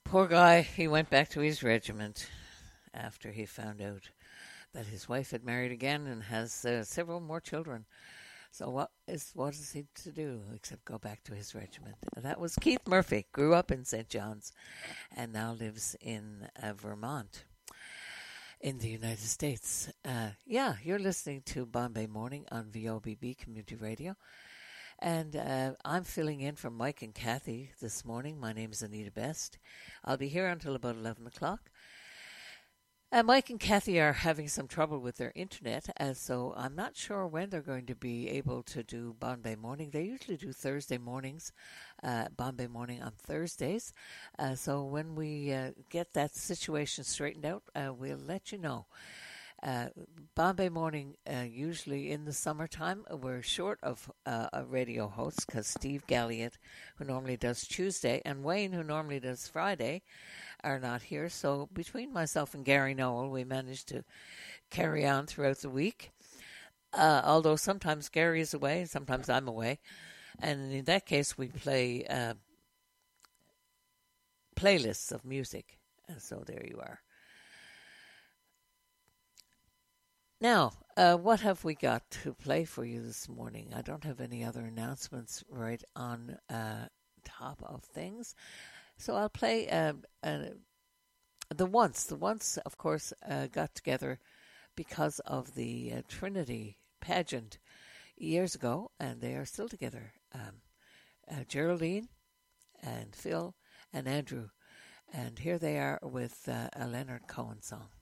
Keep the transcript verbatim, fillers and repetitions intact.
Poor guy, he went back to his regiment after he found out that his wife had married again and has uh, several more children. So what is what is he to do except go back to his regiment? And that was Keith Murphy. Grew up in Saint John's and now lives in uh, Vermont in the United States. Uh, yeah, you're listening to Bombay Morning on V O B B Community Radio. And uh, I'm filling in for Mike and Kathy this morning. My name is Anita Best. I'll be here until about eleven o'clock. Uh, Mike and Kathy are having some trouble with their internet, uh, so I'm not sure when they're going to be able to do Bombay Morning. They usually do Thursday mornings, uh, Bombay Morning on Thursdays. Uh, so when we uh, get that situation straightened out, uh, we'll let you know. Uh, Bombay Morning, uh, usually in the summertime, we're short of uh, a radio host because Steve Galliot, who normally does Tuesday, and Wayne, who normally does Friday, are not here. So between myself and Gary Noel, we managed to carry on throughout the week. Uh, although sometimes Gary is away, sometimes I'm away. And in that case, we play uh, playlists of music. And so there you are. Now, uh, what have we got to play for you this morning? I don't have any other announcements right on uh, top of things. So I'll play uh, uh, the Once. The Once, of course, uh, got together because of the uh, Trinity pageant years ago, and they are still together. Um, uh, Geraldine and Phil and Andrew. And here they are with uh, a Leonard Cohen song.